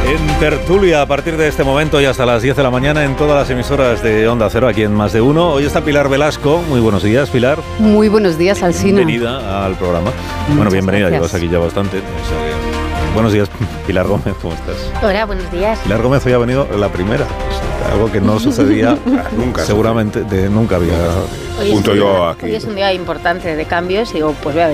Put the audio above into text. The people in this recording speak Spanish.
En tertulia, a partir de este momento y hasta las 10 de la mañana en todas las emisoras de Onda Cero, aquí en Más de Uno. Hoy está Pilar Velasco. Muy buenos días, Pilar. Muy buenos días, Alsina. Bienvenida al programa. Muchas bienvenida, gracias. llevas aquí ya bastante. Buenos días, Pilar Gómez, ¿cómo estás? Hola, buenos días. Pilar Gómez hoy ha venido la primera, algo que no sucedía nunca. seguramente, nunca había... Hoy Junto es yo aquí. Hoy es un día importante de cambios y digo, pues voy a